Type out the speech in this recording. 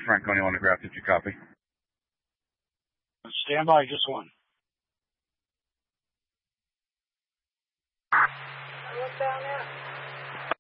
Franklin, you want to grab? Did you copy? Stand by, just one. What's down there?